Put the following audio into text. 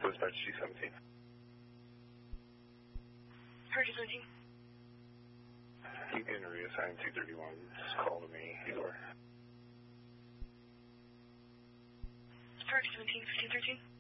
Dispatch G17. Purchase 17. You can reassign 231. Just call to me. Either. Purchase 17, 1513.